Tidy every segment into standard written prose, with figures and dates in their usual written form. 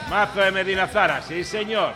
Mazo de Medina Zara, sí señor.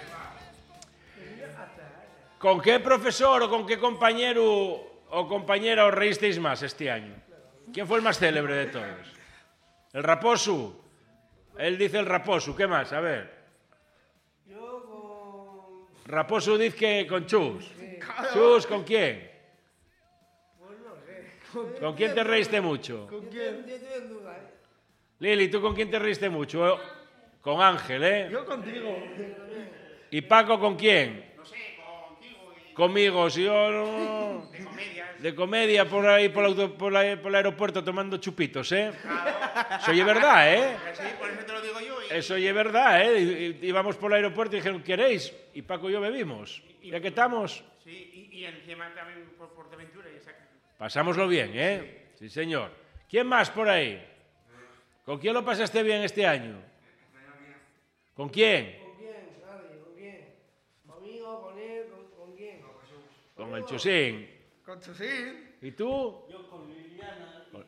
¿Con qué profesor o con qué compañero o compañera os reísteis más este año? ¿Quién fue el más célebre de todos? ¿El Raposo? Él dice el Raposo. ¿Qué más? A ver. Yo con... Raposo dice que con Chus. Sí. ¿Chus con quién? Pues no sé. ¿Con quién te reíste mucho? ¿Con quién? Yo estoy en duda, Lili, ¿tú con quién te reíste mucho? Con Ángel, ¿eh? Yo contigo. ¿Y Paco con quién? No sé, contigo y... Conmigo, si yo no... De comedia. De comedia por ahí por el aeropuerto tomando chupitos, ¿eh? Claro. Eso es verdad, ¿eh? Sí, por eso te lo digo yo. Eso es verdad, ¿eh? Íbamos por el aeropuerto y dijeron, ¿queréis? Y Paco y yo bebimos. Ya que estamos, Sí, y encima también por Portaventura. pasámoslo bien, ¿eh? Sí, señor. ¿Quién más por ahí? ¿Con quién lo pasaste bien este año? ¿Con quién? ¿Con quién? Nadie, ¿con quién? ¿Conmigo, con él, con quién? Con el Chusín. Con Chusín. ¿Y tú? Yo con Liliana y con...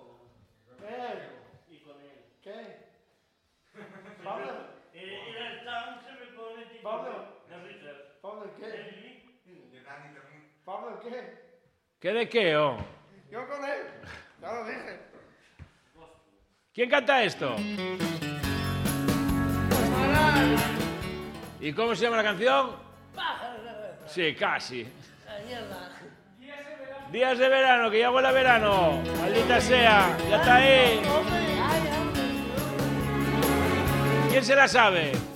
¿Qué? Y con él. ¿Qué? ¿Pablo? Era el tan se me pone tipo Pablo. de risas. ¿Pablo qué? De ¿Pablo qué? ¿Qué de qué, oh? Yo con él. Ya lo dije. ¿Quién canta esto? ¿Y cómo se llama la canción? Sí, casi. Días de verano, que ya huele a verano. Maldita sea, ya está ahí. ¿Quién se la sabe?